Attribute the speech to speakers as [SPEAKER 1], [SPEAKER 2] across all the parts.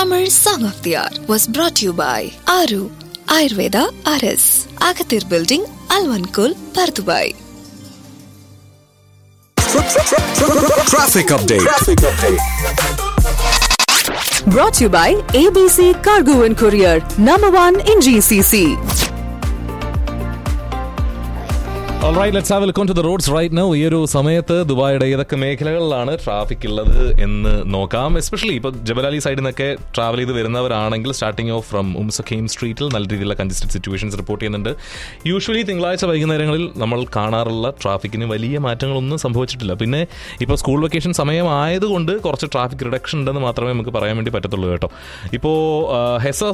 [SPEAKER 1] Tamil Song of the Hour was brought to you by Aru Ayurveda RS, Agathir Building, Alvankul, Pardubai.
[SPEAKER 2] Traffic update.
[SPEAKER 3] Brought to you by ABC Cargo and Courier, #1 in GCC.
[SPEAKER 4] Alright, let's have a look onto the roads right now. ഈ ഒരു സമയത്ത് ദുബായിയുടെ ഏതൊക്കെ മേഖലകളിലാണ് traffic ഉള്ളത് എന്ന് നോക്കാം. Especially ഇപ്പോൾ Jebel Ali സൈഡിൽ നിന്നൊക്കെ ട്രാവൽ ചെയ്ത് വരുന്നവരാണെങ്കിൽ സ്റ്റാർട്ടിംഗ് ഓഫ് ഫ്രം ഉംസഖീം സ്ട്രീറ്റിൽ നല്ല രീതിയിലുള്ള കൺജസ്റ്റഡ് സിറ്റുവേഷൻസ് റിപ്പോർട്ട് ചെയ്യുന്നുണ്ട്. യൂഷ്വലി തിങ്കളാഴ്ച വൈകുന്നേരങ്ങളിൽ നമ്മൾ കാണാറുള്ള ട്രാഫിക്കിന് വലിയ മാറ്റങ്ങളൊന്നും സംഭവിച്ചിട്ടില്ല. പിന്നെ ഇപ്പോൾ സ്കൂൾ വെക്കേഷൻ സമയമായതുകൊണ്ട് കുറച്ച് ട്രാഫിക് റിഡക്ഷൻ ഉണ്ടെന്ന് മാത്രമേ നമുക്ക് പറയാൻ വേണ്ടി പറ്റത്തുള്ളൂ കേട്ടോ. ഇപ്പോൾ ഹെസ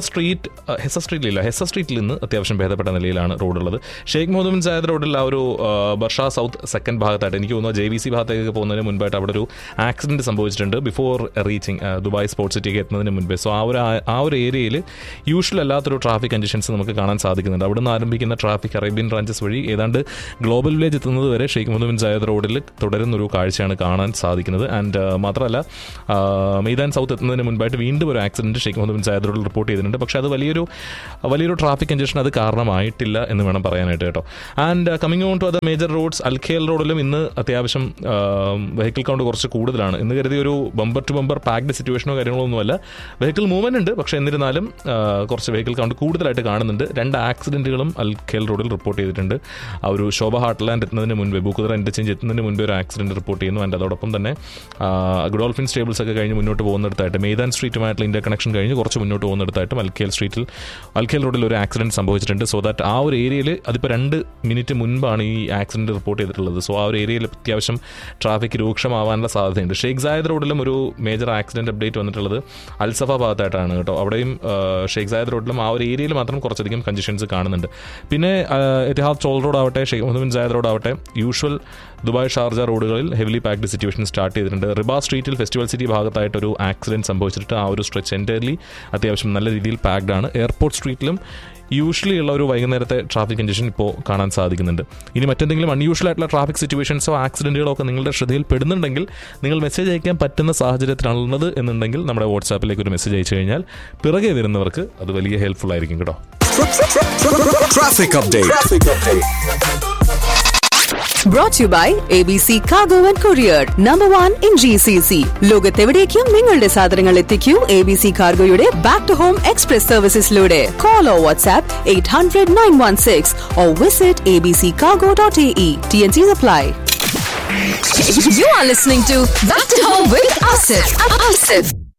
[SPEAKER 4] സ്ട്രീറ്റിൽ നിന്ന് അത്യാവശ്യം ഭേദപ്പെട്ട നിലയിലാണ് റോഡുള്ളത്. ഷെയ്ഖ് മുഹമ്മദ് ബിൻ സായദ് റോഡിൽ ആ ഒരു ബർഷ സൗത്ത് സെക്കൻഡ് ഭാഗത്തായിട്ട് എനിക്ക് തോന്നുന്നു JVC ഭാഗത്തേക്ക് പോകുന്നതിന് മുൻപായിട്ട് അവിടെ ഒരു ആക്സിഡന്റ് സംഭവിച്ചിട്ടുണ്ട് ബിഫോർ റീച്ചിങ് ദുബായ് സ്പോർട്സ് സിറ്റിക്ക് എത്തുന്നതിന് മുൻപേ. സോ ആ ഒരു ഏരിയയിൽ യൂഷ്വൽ അല്ലാത്തൊരു ട്രാഫിക് കണ്ടീഷൻസ് നമുക്ക് കാണാൻ സാധിക്കുന്നുണ്ട്. അവിടെ നിന്ന് ആരംഭിക്കുന്ന ട്രാഫിക് അറേബ്യൻ ബ്രാഞ്ചസ് വഴി ഏതാണ്ട് ഗ്ലോബൽ വില്ലേജ് എത്തുന്നത് വരെ ഷെയ്ഖ് മുഹമ്മദ് ബിൻ സായദ് റോഡിൽ തുടരുന്നൊരു കാഴ്ചയാണ് കാണാൻ സാധിക്കുന്നത്. ആൻഡ് മാത്രമല്ല മെയ്ദാൻ സൗത്ത് എത്തുന്നതിന് മുൻപായിട്ട് വീണ്ടും ഒരു accident Sheikh Muhammad bin Zayed റോഡിൽ റിപ്പോർട്ട് ചെയ്തിട്ടുണ്ട്. പക്ഷേ അത് വലിയൊരു ട്രാഫിക് കണ്ടീഷൻ അത് കാരണമായിട്ടില്ല എന്ന് വേണം പറയാനായിട്ട് കേട്ടോ. And coming on to other major roads, Al Khail റോഡിലും ഇന്ന് അത്യാവശ്യം വെഹിക്കിൾ കൗണ്ട് കുറച്ച് കൂടുതലാണ്. ഇന്ന് കരുതി ഒരു ബമ്പർ ടു ബമ്പർ പാക്ഡ് സിറ്റുവേഷനോ കാര്യങ്ങളോ ഒന്നുമല്ല. വെഹിക്കിൾ മൂവ്മെന്റ് ഉണ്ട്, പക്ഷേ എന്നിരുന്നാലും കുറച്ച് വെഹിക്കിൾ കൗണ്ട് കൂടുതലായിട്ട് കാണുന്നുണ്ട്. 2 ആക്സിഡന്റുകളും അൽഖേൽ റോഡിൽ റിപ്പോർട്ട് ചെയ്തിട്ടുണ്ട്. ആ ഒരു ശോഭ ഹാർട്ട്ലാൻഡ് എത്തുന്നതിന് മുൻപേ, ബൂക്കുദറ ഇന്റർചേഞ്ച് എത്തുന്നതിന് മുൻപേ ഒരു ആക്സിഡന്റ് റിപ്പോർട്ട് ചെയ്യുന്നു. ആൻഡ് അതോടൊപ്പം തന്നെ ഗഡോൾഫിൻ സ്റ്റേബിൾസ് ഒക്കെ കഴിഞ്ഞ് മുന്നോട്ട് പോകുന്നിടത്തായിട്ട് മെയ്ദാൻ സ്ട്രീറ്റുമായിട്ടുള്ള ഇന്റർ കണക്ഷൻ കഴിഞ്ഞ് കുറച്ച് മുന്നോട്ട് പോകുന്നിടത്തായിട്ടും അൽഖേൽ റോഡിൽ ഒരു ആക്സിഡന്റ് സംഭവിച്ചിട്ടുണ്ട്. സോ ദാറ്റ് ആ ഒരു ഏരിയയിൽ അതിപ്പോൾ 2 മിനിറ്റ് മുൻപാണ് ഈ ആക്സിഡന്റ് റിപ്പോർട്ട് ചെയ്തിട്ടുള്ളത്. സോ ആ ഒരു ഏരിയയിൽ അത്യാവശ്യം ട്രാഫിക് രൂക്ഷമാവാനുള്ള സാധ്യതയുണ്ട്. ഷെയ്ഖ് സായദ് റോഡിലും ഒരു മേജർ ആക്സിഡന്റ് അപ്ഡേറ്റ് വന്നിട്ടുള്ളത് അൽസഫ ഭാഗത്തായിട്ടാണ് കേട്ടോ. അവിടെയും ഷെയ്ഖ് സായദ് റോഡിലും ആ ഒരു ഏരിയയിൽ മാത്രം കുറച്ചധികം കണ്ടീഷൻസ് കാണുന്നുണ്ട്. പിന്നെ എത്തിഹാദ് ടോൾ റോഡ് ആവട്ടെ, Sheikh Muhammad bin Zayed road ആവട്ടെ, യൂഷ്വൽ ദുബായ് ഷാർജ റോഡുകളിൽ ഹെവിലി പാക്ഡ് സിറ്റുവേഷൻ സ്റ്റാർട്ട് ചെയ്തിട്ടുണ്ട്. റിബ സ്ട്രീറ്റിൽ ഫെസ്റ്റിവൽ സിറ്റി ഭാഗത്തായിട്ടൊരു ആക്സിഡന്റ് സംഭവിച്ചിട്ട് ആ ഒരു സ്ട്രെച്ച് എൻറ്റയർലി അത്യാവശ്യം നല്ല രീതിയിൽ പാക്ഡ് ആണ്. എയർപോർട്ട് സ്ട്രീറ്റിലും യൂഷ്വലി ഉള്ള ഒരു വൈകുന്നേരത്തെ ട്രാഫിക് കണ്ടീഷൻ ഇപ്പോൾ കാണാൻ സാധിക്കുന്നുണ്ട്. ഇനി മറ്റെന്തെങ്കിലും അൺയൂഷ്വൽ ആയിട്ടുള്ള ട്രാഫിക് സിറ്റുവേഷൻസോ ആക്സിഡന്റുകളോ ഒക്കെ നിങ്ങളുടെ ശ്രദ്ധയിൽ പെടുന്നുണ്ടെങ്കിൽ നിങ്ങൾ മെസ്സേജ് അയക്കാൻ പറ്റുന്ന സാഹചര്യത്തിലാണുള്ളത് എന്നുണ്ടെങ്കിൽ നമ്മുടെ വാട്സാപ്പിലേക്ക് ഒരു മെസ്സേജ് അയച്ചു കഴിഞ്ഞാൽ പിറകെ വരുന്നവർക്ക് അത് വലിയ ഹെൽപ്ഫുൾ ആയിരിക്കും കേട്ടോ.
[SPEAKER 2] Traffic update.
[SPEAKER 3] Brought to you by ABC Cargo and Courier, #1 in GCC. ലോകത്തെവിടേക്കും നിങ്ങളുടെ സാധനങ്ങൾ എത്തിക്കൂ ABC കാർഗോയുടെ back to home express സർവീസസിലൂടെ. Call or WhatsApp 800-916 or visit abccargo.ae. TNCs apply.
[SPEAKER 1] You are listening to Back to Home with Asif.